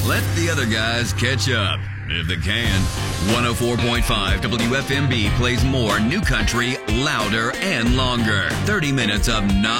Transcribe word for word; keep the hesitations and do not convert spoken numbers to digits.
Let the other guys catch up, if they can. one oh four point five W F M B plays more new country, louder and longer. thirty minutes of non